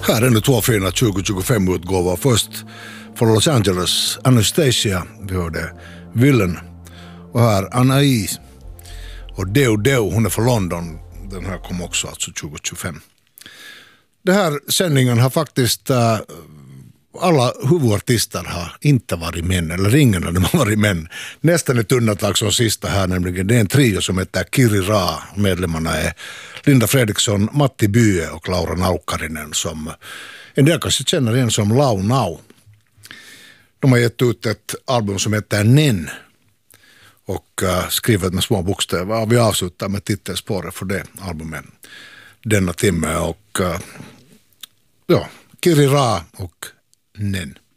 Här är nu två fina 2025-utgåvor. Först från Los Angeles, Anastasia, vi hörde Villain. Och här Anais och Deo, hon är från London. Den här kom också alltså 2025. Den här sändningen har faktiskt alla huvudartister har inte varit män, eller ingen av dem har varit män. Nästan ett undantag som sista här, nämligen det är en trio som heter Kiri Ra. Medlemmarna är Linda Fredriksson, Matti Bye och Laura Naukkarinen, som en del kanske känner igen som Lau Nau. De har gett ut ett album som heter Nen och skrivit med små bokstäver. Vi avslutar med titelspåret för det albumet denna timme och Kiri Ra och Nen.